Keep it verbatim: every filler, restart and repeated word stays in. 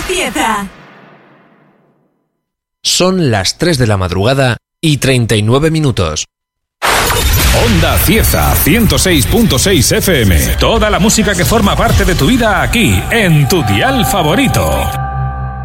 Cieza. Son las tres de la madrugada y treinta y nueve minutos. Onda Cieza, ciento seis punto seis F M. Toda la música que forma parte de tu vida aquí, en tu dial favorito.